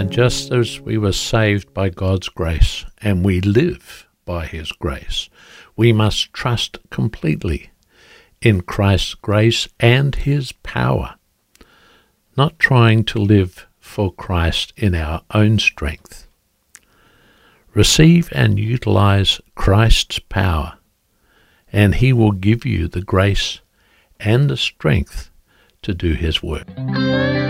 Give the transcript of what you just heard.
just as we were saved by God's grace and we live by his grace, we must trust completely in Christ's grace and his power, not trying to live for Christ in our own strength. Receive and utilize Christ's power, and he will give you the grace and the strength to do his work.